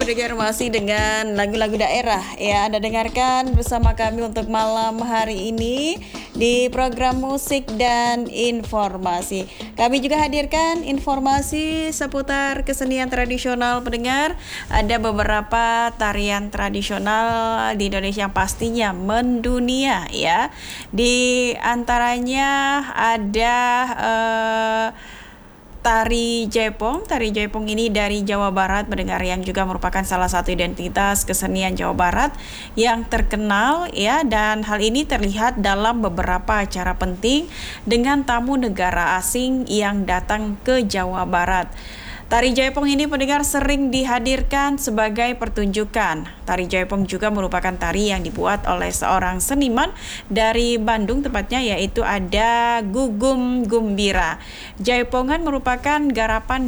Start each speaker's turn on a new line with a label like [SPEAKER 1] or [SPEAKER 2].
[SPEAKER 1] pendengar, masih dengan lagu-lagu daerah ya. Anda dengarkan bersama kami untuk malam hari ini di program musik dan informasi. Kami juga hadirkan informasi seputar kesenian tradisional pendengar. Ada beberapa tarian tradisional di Indonesia yang pastinya mendunia ya. Di antaranya ada Tari Jaipong. Tari Jaipong ini dari Jawa Barat pendengar, yang juga merupakan salah satu identitas kesenian Jawa Barat yang terkenal ya, dan hal ini terlihat dalam beberapa acara penting dengan tamu negara asing yang datang ke Jawa Barat. Tari Jaipong ini pendengar sering dihadirkan sebagai pertunjukan. Tari Jaipong juga merupakan tari yang dibuat oleh seorang seniman dari Bandung tepatnya, yaitu ada Gugum Gumbira. Jaipongan merupakan garapan